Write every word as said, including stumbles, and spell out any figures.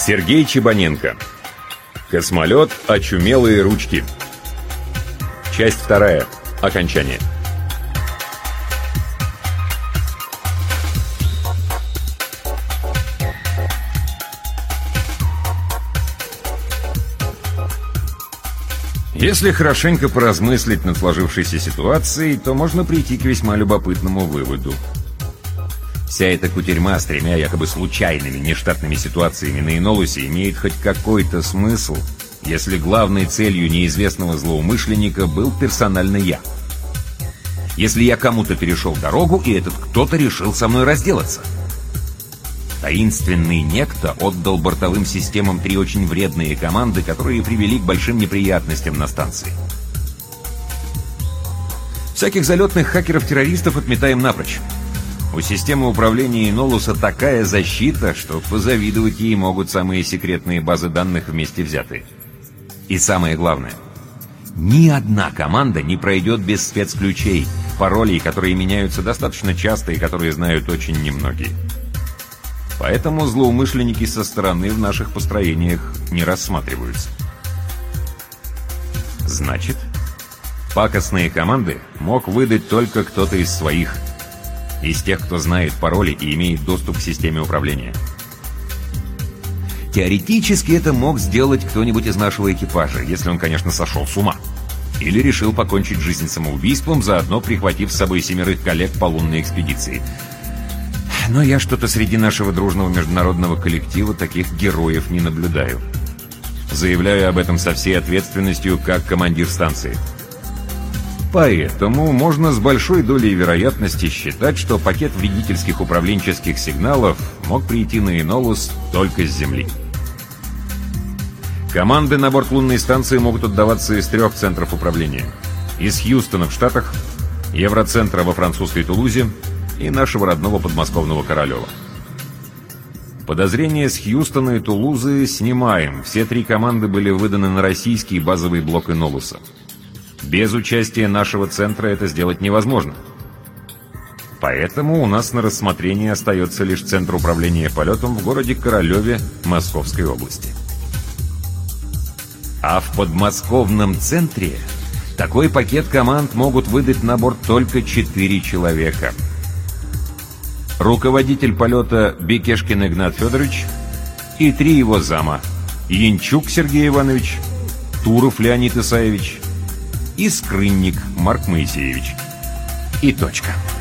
Сергей Чебаненко. Космолет «Очумелые ручки». Часть вторая. Окончание. Если хорошенько поразмыслить над сложившейся ситуацией, то можно прийти к весьма любопытному выводу. Вся эта кутерьма с тремя якобы случайными нештатными ситуациями на Энолусе имеет хоть какой-то смысл, если главной целью неизвестного злоумышленника был персонально я. Если я кому-то перешел дорогу, и этот кто-то решил со мной разделаться. Таинственный некто отдал бортовым системам три очень вредные команды, которые привели к большим неприятностям на станции. Всяких залетных хакеров-террористов отметаем напрочь. У системы управления Энолуса такая защита, что позавидовать ей могут самые секретные базы данных вместе взятые. И самое главное, ни одна команда не пройдет без спецключей, паролей, которые меняются достаточно часто и которые знают очень немногие. Поэтому злоумышленники со стороны в наших построениях не рассматриваются. Значит, пакостные команды мог выдать только кто-то из своих, из тех, кто знает пароли и имеет доступ к системе управления. Теоретически это мог сделать кто-нибудь из нашего экипажа, если он, конечно, сошел с ума. Или решил покончить жизнь самоубийством, заодно прихватив с собой семерых коллег по лунной экспедиции. Но я что-то среди нашего дружного международного коллектива таких героев не наблюдаю. Заявляю об этом со всей ответственностью как командир станции. Поэтому можно с большой долей вероятности считать, что пакет вредительских управленческих сигналов мог прийти на Энолус только с Земли. Команды на борт лунной станции могут отдаваться из трех центров управления. Из Хьюстона в Штатах, Евроцентра во французской Тулузе и нашего родного подмосковного Королева. Подозрения с Хьюстона и Тулузы снимаем. Все три команды были выданы на российский базовый блок Энолуса. Без участия нашего центра это сделать невозможно. Поэтому у нас на рассмотрении остается лишь Центр управления полетом в городе Королеве Московской области. А в подмосковном центре такой пакет команд могут выдать на борт только четыре человека. Руководитель полета Бекешкин Игнат Федорович и три его зама: Янчук Сергей Иванович, Туров Леонид Исаевич и Скрынник Марк Моисеевич. И точка.